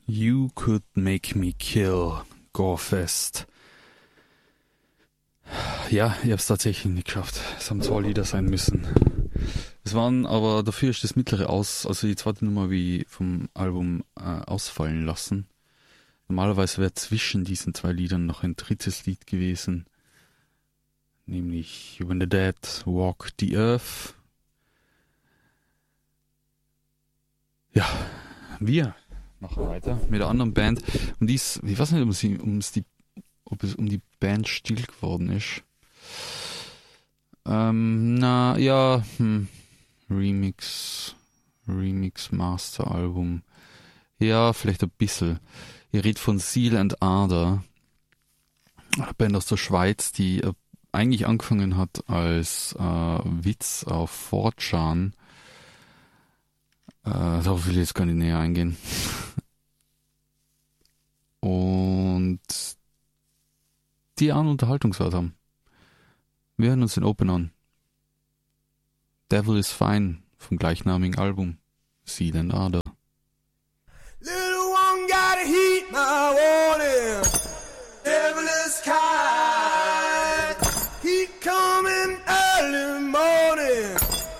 You Could Make Me Kill, Gorefest. Ja, ich habe es tatsächlich nicht geschafft. Es haben 2 Lieder sein müssen. Es waren aber, dafür ist das mittlere also die zweite Nummer wie vom Album ausfallen lassen. Normalerweise wäre zwischen diesen 2 Liedern noch ein drittes Lied gewesen. Nämlich When the Dead Walk the Earth. Ja, wir machen weiter mit der anderen Band. Und ich weiß nicht, ob es um die Band still geworden ist. Remix Master Album. Ja, vielleicht ein bisschen. Ich rede von Seal and Ardor. Eine Band aus der Schweiz, die eigentlich angefangen hat als Witz auf 4chan. Darauf will ich jetzt gar nicht näher eingehen. Und die einen Unterhaltungswert haben. Wir hören uns den Open an. Devil is Fine vom gleichnamigen Album Seal and Ardor.